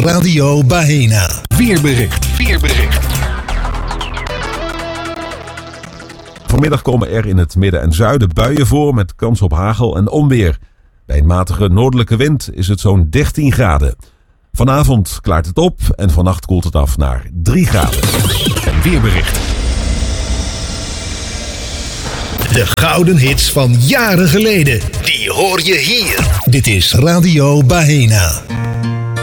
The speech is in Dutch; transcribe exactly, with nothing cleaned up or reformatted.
Radio Bahena. Weerbericht. Weerbericht. Vanmiddag komen er in het midden en zuiden buien voor met kans op hagel en onweer. Bij een matige noordelijke wind is het zo'n dertien graden. Vanavond klaart het op en vannacht koelt het af naar drie graden. En weerbericht. De gouden hits van jaren geleden. Die hoor je hier. Dit is Radio Bahena.